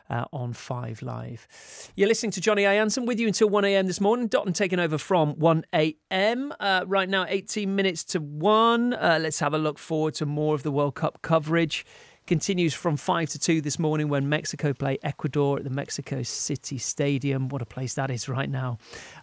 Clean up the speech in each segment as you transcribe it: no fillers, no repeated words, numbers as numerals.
on 5 Live. You're listening to Johnny Ianson with you until 1 a.m. this morning. Dotton taking over from 1 a.m. Right now, 18 minutes to 1. Let's have a look forward to more of the World Cup coverage. Continues from 5 to 2 this morning when Mexico play Ecuador at the Mexico City Stadium. What a place that is right now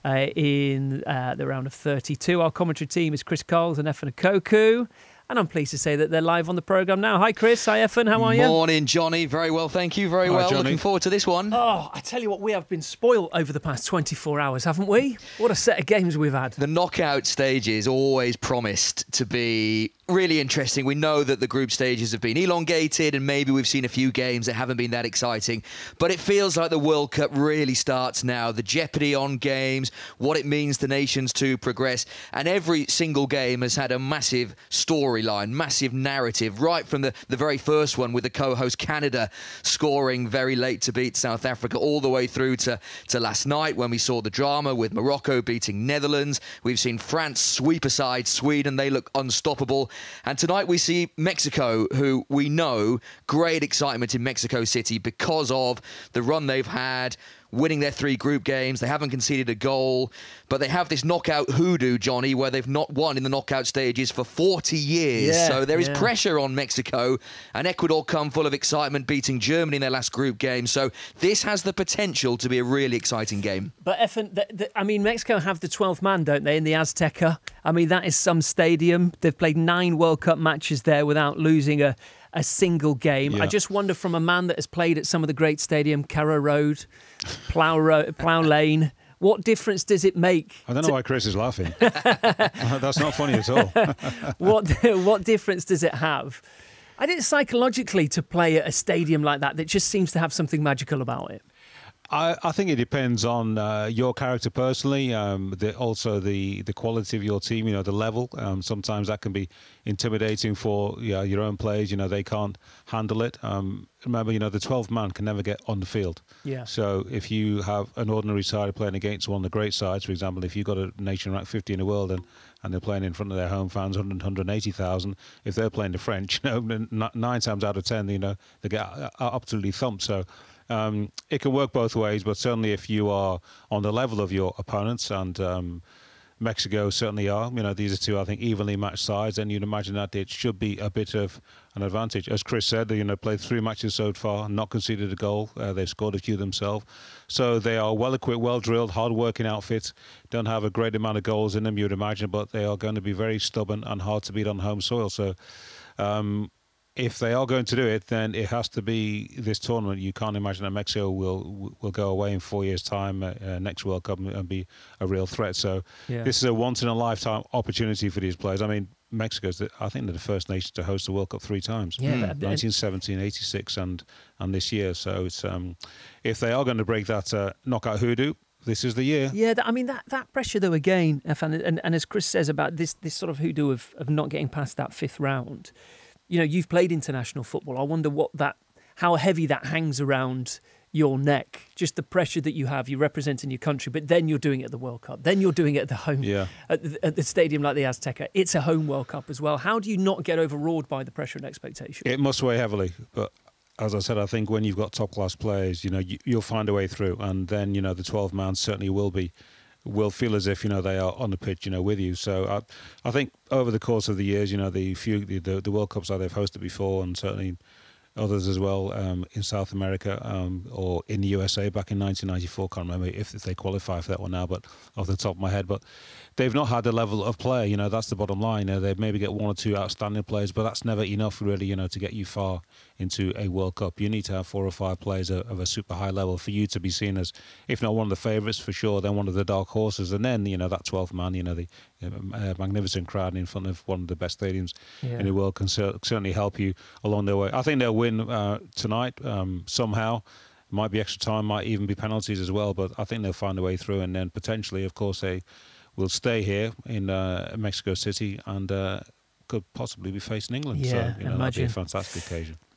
in the round of 32. Our commentary team is Chris Coles and Efan Okoku. And I'm pleased to say that they're live on the programme now. Hi, Chris. Hi, Efan. How are you? Morning, Johnny. Very well, thank you. Very well. Johnny. Looking forward to this one. Oh, I tell you what, we have been spoiled over the past 24 hours, haven't we? What a set of games we've had. The knockout stages always promised to be really interesting. We know that the group stages have been elongated and maybe we've seen a few games that haven't been that exciting, but it feels like the World Cup really starts now. The jeopardy on games, what it means to nations to progress, and every single game has had a massive storyline, massive narrative, right from the very first one with the co-host Canada scoring very late to beat South Africa, all the way through to last night when we saw the drama with Morocco beating Netherlands. We've seen France sweep aside Sweden. They look unstoppable. And tonight we see Mexico, who we know, great excitement in Mexico City because of the run they've had, winning their 3 group games. They haven't conceded a goal, but they have this knockout hoodoo, Johnny, where they've not won in the knockout stages for 40 years. So there is pressure on Mexico, and Ecuador come full of excitement, beating Germany in their last group game. So this has the potential to be a really exciting game. But Efan, I mean, Mexico have the 12th man, don't they, in the Azteca? I mean, that is some stadium. They've played 9 World Cup matches there without losing a single game. Yeah. I just wonder, from a man that has played at some of the great stadium, Carrow Road, Plough Lane, what difference does it make? I don't know why Chris is laughing. That's not funny at all. What difference does it have? I think psychologically to play at a stadium like that just seems to have something magical about it. I think it depends on your character personally, also the quality of your team, the level. Sometimes that can be intimidating for your own players. They can't handle it. Remember, the 12th man can never get on the field. Yeah. So if you have an ordinary side playing against one of the great sides, for example, if you've got a nation ranked 50 in the world and they're playing in front of their home fans, 180,000, if they're playing the French, 9 times out of 10, they get absolutely thumped. So it can work both ways, but certainly if you are on the level of your opponents, and Mexico certainly are, these are 2, I think, evenly matched sides, and you'd imagine that it should be a bit of an advantage. As Chris said, they played 3 matches so far, not conceded a goal. They've scored a few themselves. So they are well-equipped, well-drilled, hard-working outfits. Don't have a great amount of goals in them, you'd imagine, but they are going to be very stubborn and hard to beat on home soil. So if they are going to do it, then it has to be this tournament. You can't imagine that Mexico will go away in 4 years' time next World Cup and be a real threat. So This is a once-in-a-lifetime opportunity for these players. I mean, I think they're the first nation to host the World Cup 3 times. 1917, 86 and this year. So it's if they are going to break that knockout hoodoo, this is the year. Yeah, I mean, that pressure, though, again, and as Chris says about this sort of hoodoo of not getting past that 5th round, you've played international football. I wonder how heavy that hangs around your neck. Just the pressure that you have. You're representing your country, but then you're doing it at the World Cup. Then you're doing it at the home, at the stadium like the Azteca. It's a home World Cup as well. How do you not get overawed by the pressure and expectation? It must weigh heavily, but as I said, I think when you've got top-class players, you'll find a way through, and then, the 12 man certainly will feel as if they are on the pitch with you. So I think over the course of the years, the World Cups that they've hosted before, and certainly others as well in South America or in the USA back in 1994. Can't remember if they qualify for that one now, but off the top of my head. But they've not had the level of play. That's the bottom line. They maybe get 1 or 2 outstanding players, but that's never enough really, to get you far into a World Cup. You need to have 4 or 5 players of a super high level for you to be seen as, if not one of the favourites for sure, then one of the dark horses. And then, that 12th man, the magnificent crowd in front of one of the best stadiums in the world can certainly help you along their way. I think they'll win tonight somehow. Might be extra time, might even be penalties as well, but I think they'll find a way through, and then potentially, of course, they will stay here in Mexico City and could possibly be facing England. So that'd be a fantastic occasion.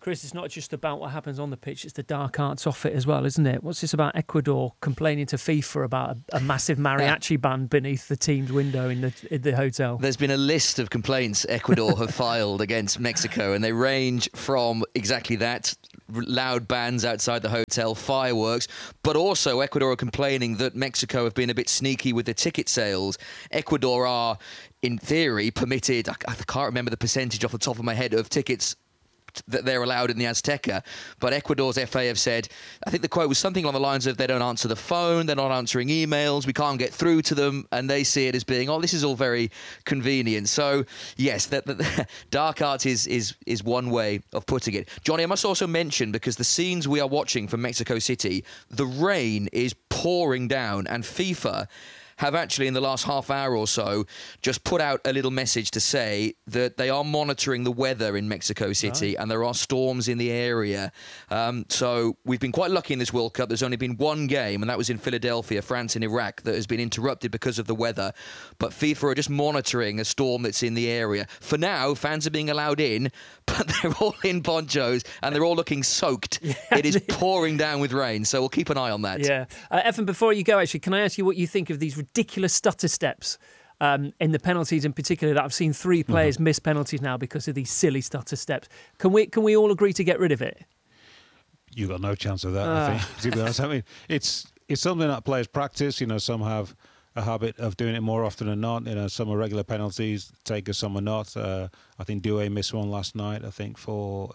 Chris, it's not just about what happens on the pitch, it's the dark arts off it as well, isn't it? What's this about Ecuador complaining to FIFA about a massive mariachi band beneath the team's window in the hotel? There's been a list of complaints Ecuador have filed against Mexico, and they range from exactly that, loud bands outside the hotel, fireworks, but also Ecuador are complaining that Mexico have been a bit sneaky with the ticket sales. Ecuador are, in theory, permitted, I can't remember the percentage off the top of my head, of tickets that they're allowed in the Azteca, but Ecuador's FA have said, I think the quote was something along the lines of, they don't answer the phone, they're not answering emails, we can't get through to them, and they see it as being, this is all very convenient. So yes, the dark arts is one way of putting it. Johnny, I must also mention, because the scenes we are watching from Mexico City, the rain is pouring down, and FIFA have actually in the last half hour or so just put out a little message to say that they are monitoring the weather in Mexico City, and there are storms in the area. So we've been quite lucky in this World Cup. There's only been one game, and that was in Philadelphia, France and Iraq, that has been interrupted because of the weather. But FIFA are just monitoring a storm that's in the area. For now, fans are being allowed in, but they're all in ponchos and they're all looking soaked. Yeah. It is pouring down with rain, so we'll keep an eye on that. Yeah. Evan, before you go, actually, can I ask you what you think of these ridiculous stutter steps in the penalties in particular? That I've seen 3 players miss penalties now because of these silly stutter steps. Can we all agree to get rid of it? You've got no chance of that, I think, to be honest. I mean, it's something that players practice. Some have a habit of doing it more often than not. Some are regular penalties, some are not. I think Doué missed one last night, I think, for...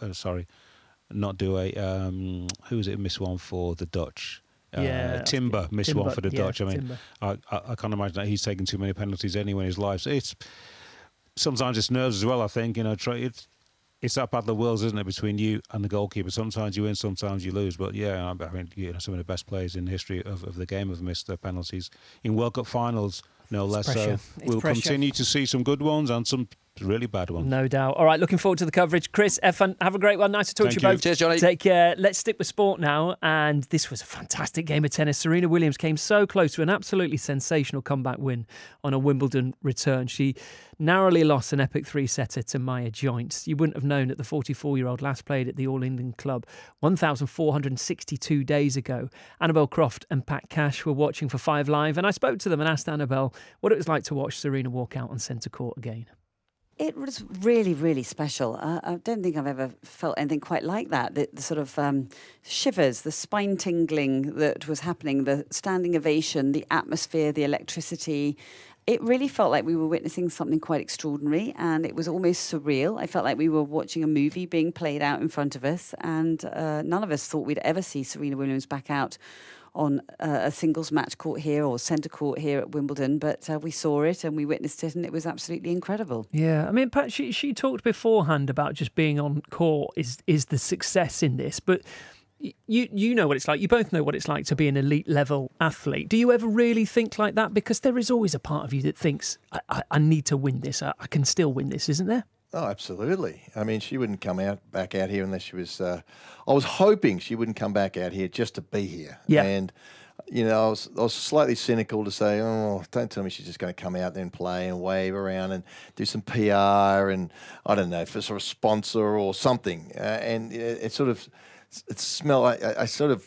not Doué. Who was it missed one for the Dutch? Timber missed one for the Dutch. I mean, I can't imagine that he's taken too many penalties anyway in his life. So sometimes it's nerves as well, I think. It's that battle of wills, isn't it, between you and the goalkeeper? Sometimes you win, sometimes you lose. But yeah, I mean, some of the best players in the history of the game have missed their penalties in World Cup finals, no less. So we'll continue to see some good ones and some really bad ones. No doubt. All right, looking forward to the coverage. Chris, Efan, have a great one. Nice to talk to you both. Cheers, Johnny. Take care. Let's stick with sport now. And this was a fantastic game of tennis. Serena Williams came so close to an absolutely sensational comeback win on a Wimbledon return. She narrowly lost an epic 3-setter to Maya Joints. You wouldn't have known that the 44-year-old last played at the All England Club 1,462 days ago. Annabelle Croft and Pat Cash were watching for 5 Live, and I spoke to them and asked Annabelle what it was like to watch Serena walk out on centre court again. It was really, really special. I don't think I've ever felt anything quite like that. The sort of shivers, the spine tingling that was happening, the standing ovation, the atmosphere, the electricity. It really felt like we were witnessing something quite extraordinary, and it was almost surreal. I felt like we were watching a movie being played out in front of us, and none of us thought we'd ever see Serena Williams back out on a singles match court here or centre court here at Wimbledon, but we saw it and we witnessed it, and it was absolutely incredible. Yeah, I mean, Pat, she talked beforehand about just being on court is the success in this, but you know what it's like. You both know what it's like to be an elite level athlete. Do you ever really think like that? Because there is always a part of you that thinks, I need to win this. I can still win this, isn't there? Oh, absolutely. I mean, she wouldn't come back out here unless she was... I was hoping she wouldn't come back out here just to be here. Yeah. And, I was slightly cynical to say, don't tell me she's just going to come out there and play and wave around and do some PR and, I don't know, for sort of sponsor or something. And it sort of... It smelled like... I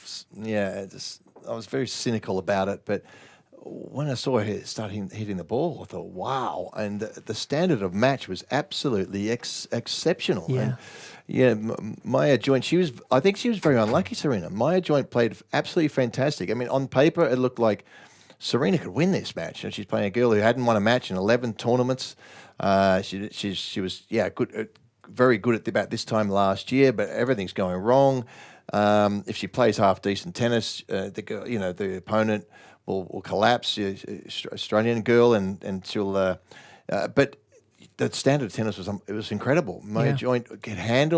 was very cynical about it, but... When I saw her start hitting the ball, I thought, wow. And the standard of match was absolutely exceptional. Yeah. And, Maya Joint, I think she was very unlucky, Serena. Maya Joint played absolutely fantastic. I mean, on paper, it looked like Serena could win this match. And she's playing a girl who hadn't won a match in 11 tournaments. She was good, very good at about this time last year, but everything's going wrong. If she plays half decent tennis, the opponent will collapse, Australian girl, and she'll. But the standard of tennis was incredible. Maya Joint could handle